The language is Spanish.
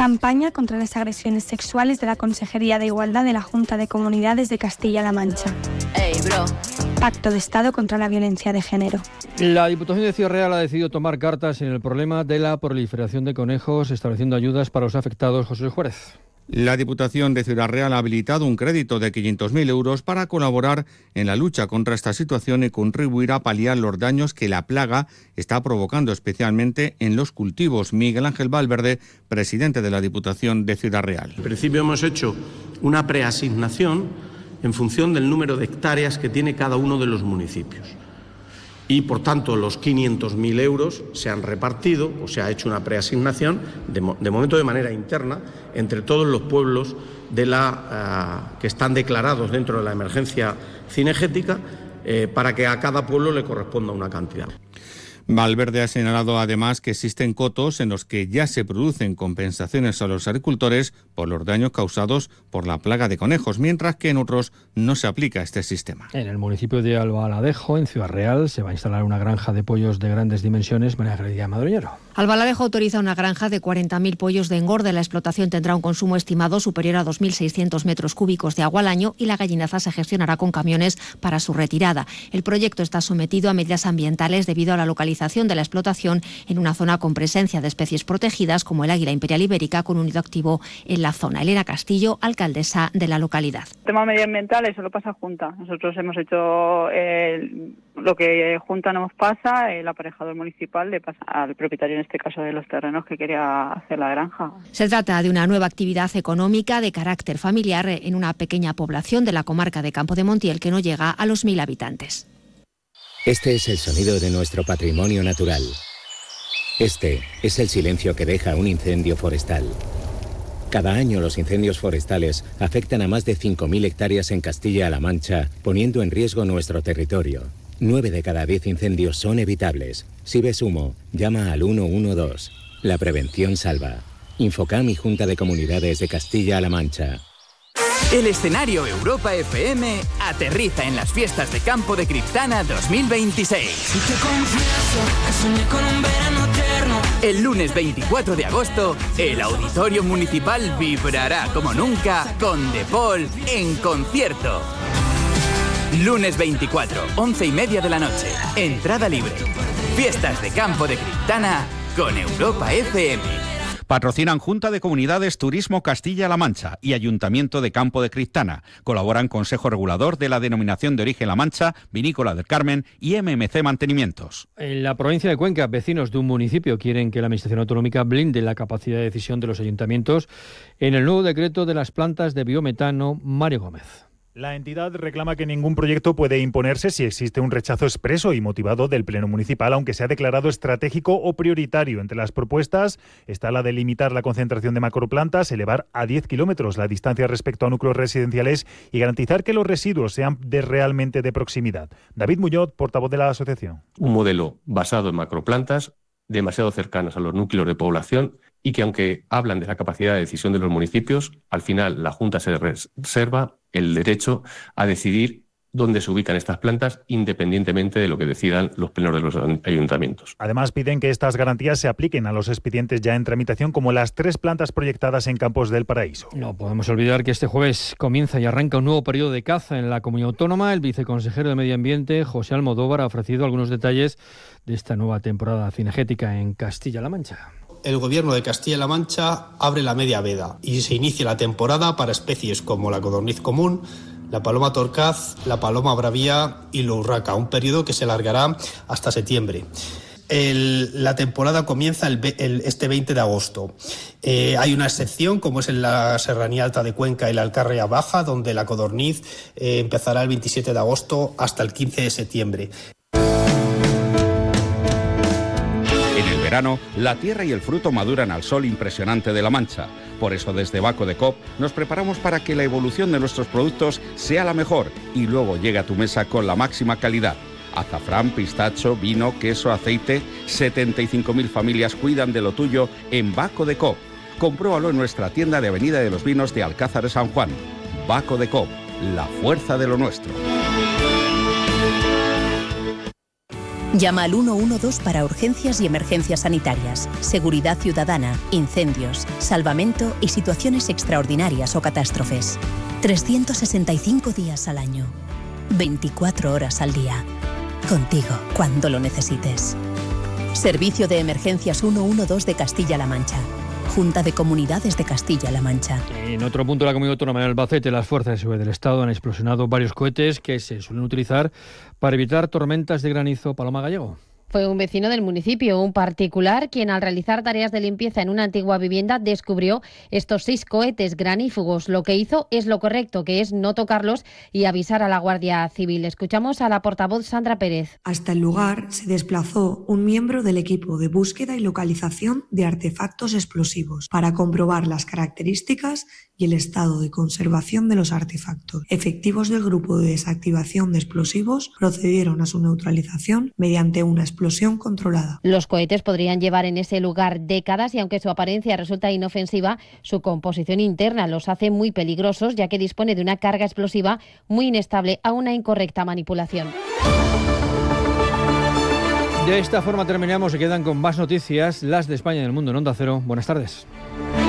Campaña contra las agresiones sexuales de la Consejería de Igualdad de la Junta de Comunidades de Castilla-La Mancha. Hey, bro. Pacto de Estado contra la violencia de género. La Diputación de Ciudad Real ha decidido tomar cartas en el problema de la proliferación de conejos, estableciendo ayudas para los afectados. José Luis Juárez. La Diputación de Ciudad Real ha habilitado un crédito de 500.000 euros para colaborar en la lucha contra esta situación y contribuir a paliar los daños que la plaga está provocando, especialmente en los cultivos. Miguel Ángel Valverde, presidente de la Diputación de Ciudad Real. En principio hemos hecho una preasignación en función del número de hectáreas que tiene cada uno de los municipios. Y, por tanto, los 500.000 euros se han repartido o se ha hecho una preasignación, de momento de manera interna, entre todos los pueblos que están declarados dentro de la emergencia cinegética, para que a cada pueblo le corresponda una cantidad. Valverde ha señalado además que existen cotos en los que ya se producen compensaciones a los agricultores por los daños causados por la plaga de conejos, mientras que en otros no se aplica este sistema. En el municipio de Albaladejo, en Ciudad Real, se va a instalar una granja de pollos de grandes dimensiones. María Gredia Madroñero. Albaladejo autoriza una granja de 40.000 pollos de engorde. La explotación tendrá un consumo estimado superior a 2.600 metros cúbicos de agua al año y la gallinaza se gestionará con camiones para su retirada. El proyecto está sometido a medidas ambientales debido a la localización de la explotación en una zona con presencia de especies protegidas como el águila imperial ibérica, con un nido activo en la zona. Elena Castillo, alcaldesa de la localidad. El tema medioambiental, eso lo pasa Junta. Nosotros hemos hecho lo que Junta nos pasa, el aparejador municipal le pasa al propietario, en este caso de los terrenos, que quería hacer la granja. Se trata de una nueva actividad económica de carácter familiar en una pequeña población de la comarca de Campo de Montiel que no llega a los 1.000 habitantes. Este es el sonido de nuestro patrimonio natural. Este es el silencio que deja un incendio forestal. Cada año los incendios forestales afectan a más de 5.000 hectáreas en Castilla-La Mancha, poniendo en riesgo nuestro territorio. 9 de cada 10 incendios son evitables. Si ves humo, llama al 112. La prevención salva. Infocam y Junta de Comunidades de Castilla-La Mancha. El escenario Europa FM aterriza en las fiestas de Campo de Criptana 2026. El lunes 24 de agosto, el Auditorio Municipal vibrará como nunca con The Paul en concierto. Lunes 24, 11:30 de la noche. Entrada libre. Fiestas de Campo de Criptana con Europa FM. Patrocinan Junta de Comunidades Turismo Castilla-La Mancha y Ayuntamiento de Campo de Criptana. Colaboran Consejo Regulador de la Denominación de Origen La Mancha, Vinícola del Carmen y MMC Mantenimientos. En la provincia de Cuenca, vecinos de un municipio quieren que la Administración Autonómica blinde la capacidad de decisión de los ayuntamientos en el nuevo decreto de las plantas de biometano. Mario Gómez. La entidad reclama que ningún proyecto puede imponerse si existe un rechazo expreso y motivado del Pleno Municipal, aunque sea declarado estratégico o prioritario. Entre las propuestas está la de limitar la concentración de macroplantas, elevar a 10 kilómetros la distancia respecto a núcleos residenciales y garantizar que los residuos sean realmente de proximidad. David Muñoz, portavoz de la asociación. Un modelo basado en macroplantas, demasiado cercanas a los núcleos de población, y que aunque hablan de la capacidad de decisión de los municipios, al final la Junta se reserva el derecho a decidir dónde se ubican estas plantas independientemente de lo que decidan los plenos de los ayuntamientos. Además, piden que estas garantías se apliquen a los expedientes ya en tramitación, como las 3 plantas proyectadas en Campos del Paraíso. No podemos olvidar que este jueves comienza y arranca un nuevo periodo de caza en la Comunidad Autónoma. El viceconsejero de Medio Ambiente, José Almodóvar, ha ofrecido algunos detalles de esta nueva temporada cinegética en Castilla-La Mancha. El Gobierno de Castilla-La Mancha abre la media veda y se inicia la temporada para especies como la codorniz común, la paloma torcaz, la paloma bravía y la urraca, un periodo que se alargará hasta septiembre. La temporada comienza este 20 de agosto. Hay una excepción, como es en la Serranía Alta de Cuenca y la Alcarria Baja, donde la codorniz empezará el 27 de agosto hasta el 15 de septiembre. En el verano, la tierra y el fruto maduran al sol impresionante de La Mancha. Por eso desde Baco de Coop nos preparamos para que la evolución de nuestros productos sea la mejor y luego llegue a tu mesa con la máxima calidad. Azafrán, pistacho, vino, queso, aceite. 75.000 familias cuidan de lo tuyo en Baco de Coop. Compruébalo en nuestra tienda de Avenida de los Vinos de Alcázar de San Juan. Baco de Coop, la fuerza de lo nuestro. Llama al 112 para urgencias y emergencias sanitarias, seguridad ciudadana, incendios, salvamento y situaciones extraordinarias o catástrofes. 365 días al año, 24 horas al día. Contigo cuando lo necesites. Servicio de Emergencias 112 de Castilla-La Mancha. Junta de Comunidades de Castilla-La Mancha. En otro punto de la Comunidad Autónoma de Albacete, las fuerzas de seguridad del Estado han explosionado varios cohetes que se suelen utilizar para evitar tormentas de granizo. Paloma Gallego. Fue un vecino del municipio, un particular, quien al realizar tareas de limpieza en una antigua vivienda descubrió estos 6 cohetes granífugos. Lo que hizo es lo correcto, que es no tocarlos y avisar a la Guardia Civil. Escuchamos a la portavoz Sandra Pérez. Hasta el lugar se desplazó un miembro del equipo de búsqueda y localización de artefactos explosivos para comprobar las características y el estado de conservación de los artefactos. Efectivos del grupo de desactivación de explosivos procedieron a su neutralización mediante una explosión controlada. Los cohetes podrían llevar en ese lugar décadas y aunque su apariencia resulta inofensiva, su composición interna los hace muy peligrosos, ya que dispone de una carga explosiva muy inestable a una incorrecta manipulación. De esta forma terminamos. Se quedan con más noticias, las de España y del mundo en Onda Cero. Buenas tardes.